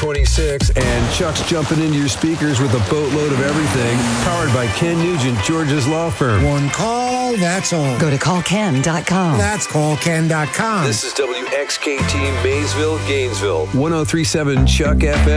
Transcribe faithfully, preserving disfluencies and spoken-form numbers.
twenty-six, and Chuck's jumping into your speakers with a boatload of everything. Powered by Ken Nugent, George's law firm. One call, that's all. Go to call ken dot com. That's call ken dot com. This is W X K T Maysville, Gainesville. one oh three point seven Chuck F M.